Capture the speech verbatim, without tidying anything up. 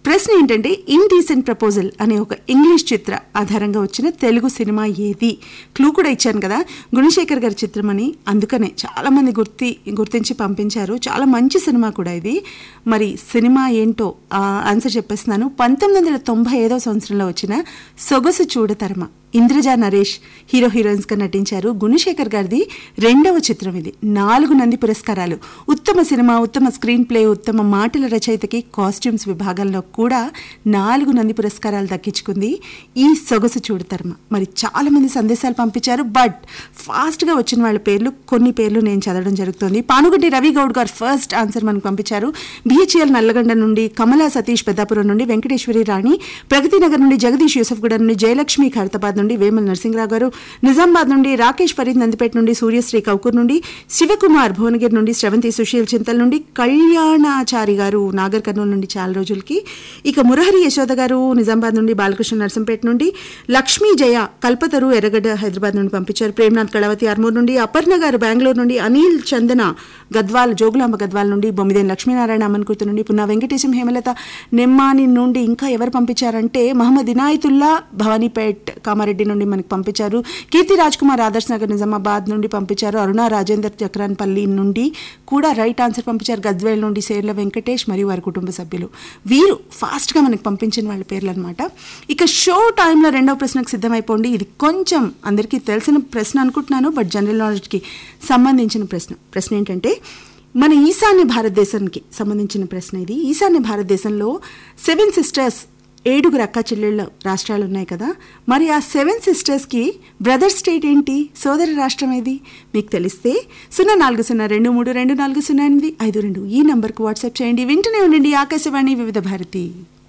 ప్రశ్న ఏంటంటే indecent proposal అనే ఒక ఇంగ్లీష్ చిత్ర ఆధారంగా వచ్చిన తెలుగు సినిమా ఏది? క్లూ కూడా ఇచ్చాను కదా, గుణశేఖర్ గారి చిత్రం అని, అందుకనే చాలా మంది గుర్తి గుర్తించి పంపించారు. చాలా మంచి సినిమా కూడా ఇది. మరి సినిమా ఏంటో ఆన్సర్ చెప్పేస్తున్నాను. పంతొమ్మిది వందల తొంభై ఐదవ సంవత్సరంలో వచ్చిన సొగసు చూడతరమ, ఇంద్రజ నరేష్ హీరో హీరోయిన్స్ గా నటించారు. గుణశేఖర్ గారిది రెండవ చిత్రం ఇది. నాలుగు నంది పురస్కారాలు, ఉత్తమ సినిమా, ఉత్తమ స్క్రీన్ ప్లే, ఉత్తమ మాటల రచయితకి కాస్ట్యూమ్స్ విభాగంలో కూడా నాలుగు నంది పురస్కారాలు దక్కించుకుంది ఈ సొగసు చూడతరమ. మరి చాలా మంది సందేశాలు పంపించారు, బట్ ఫాస్ట్ గా వచ్చిన వాళ్ళ పేర్లు కొన్ని పేర్లు నేను చదవడం జరుగుతుంది. పానుగంటి రవి గౌడ్ గారు ఫస్ట్ ఆన్సర్ మనకు పంపించారు. బిహెచ్ఎల్ నల్లగొండ నుండి కమలా సతీష్ పెద్దాపురం నుండి, వెంకటేశ్వరి రాణి ప్రగతి నగర్ నుండి, జగదీష్ యూసఫ్గూడ నుండి, జయలక్ష్మి ఖైరతాబాద్ నుండి, వేమల నరసింహరావు గారు నిజామాబాద్ నుండి, రాకేష్ ఫరీద్ నందిపేట నుండి, సూర్యశ్రీ కౌకూర్ నుండి, శివకుమార్ భువనగిరి నుండి, శ్రవంతి సుశీల్ చింతల్ నుండి, కళ్యాణాచారి గారు నాగర్ కర్నూలు నుండి చాలా రోజులకి, ఇక మురహరి యశోద గారు నిజామాబాద్ నుండి, బాలకృష్ణ నరసింపేట నుండి, లక్ష్మీ జయ కల్పతరు ఎర్రగడ్డ హైదరాబాద్ నుండి పంపించారు. ప్రేమ్నాథ్ కళవతి ఆర్మూర్ నుండి, అపర్ణ గారు బెంగళూరు నుండి, అనిల్ చందన గద్వాల్ జోగులాంబ గద్వాల్ నుండి, బొమ్మిదేని లక్ష్మీనారాయణ అమ్మన్కూతు నుండి, పున్నా వెంకటేశం హేమలత నెమ్మాని నుండి, ఇంకా ఎవరు పంపించారంటే మహమ్మద్ ఇనాయతుల్లా భవానీపేట్ కామారెడ్డి నుండి మనకి పంపించారు. కీర్తి రాజ్ కుమార్ ఆదర్శ్ నగర్ నిజామాబాద్ నుండి పంపించారు. అరుణ రాజేందర్ చక్రాన్పల్లి నుండి కూడా రైట్ ఆన్సర్ పంపించారు. గద్వేల్ నుండి సేర్ల వెంకటేష్ మరియు వారి కుటుంబ సభ్యులు. వీరు ఫాస్ట్ గా మనకి పంపించిన వాళ్ళ పేర్లు అనమాట. ఇక షో టైంలో రెండవ ప్రశ్నకు సిద్ధమైపోండి. ఇది కొంచెం అందరికీ తెలిసిన ప్రశ్న అనుకుంటున్నాను, బట్ జనరల్ నాలెడ్జ్ కి సంబంధించిన ప్రశ్న. ప్రశ్న ఏంటంటే మన ఈశాన్య భారతదేశానికి సంబంధించిన ప్రశ్న ఇది. ఈశాన్య భారతదేశంలో సెవెన్ సిస్టర్స్ ఏడుగురు అక్క చెల్లెళ్ళ రాష్ట్రాలు ఉన్నాయి కదా, మరి ఆ సెవెన్ సిస్టర్స్కి బ్రదర్ స్టేట్ ఏంటి, సోదర రాష్ట్రం ఏది? మీకు తెలిస్తే సున్నా నాలుగు సున్నా రెండు మూడు రెండు నాలుగు సున్నా ఎనిమిది ఐదు రెండు ఈ నంబర్కు వాట్సాప్ చేయండి. వింటూనే ఉండండి ఆకాశవాణి వివిధ భారతి.